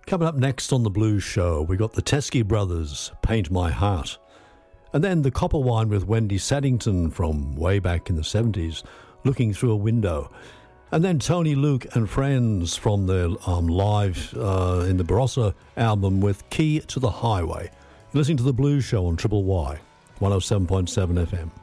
Coming up next on the Blues Show, we got the Teskey Brothers, Paint My Heart. And then the Copper Wine with Wendy Saddington from way back in the 70s, Looking Through a Window. And then Tony Luke and Friends from their live in the Barossa album with Key to the Highway. You're listening to the Blues Show on Triple Y, 107.7 FM.